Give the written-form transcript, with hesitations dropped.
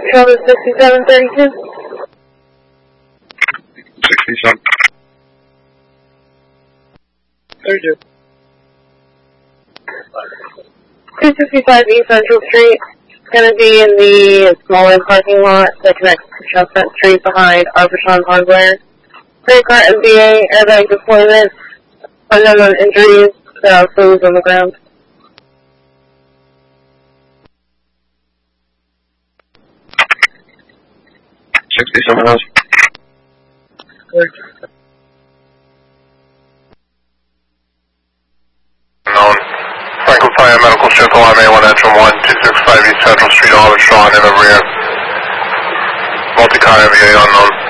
Travel 6732. 67. 32. 265 East Central Street. Gonna be in the smaller parking lot that connects to Chestnut Street behind Arbitron Hardware. Brake car MBA, airbag deployment, unknown injuries, fluids on the ground. 60 else. Known. Franklin Fire Medical Ship Alarm A1 Entrum 1265 East Central Street, Arbitron in the rear. Multi-car MVA unknown.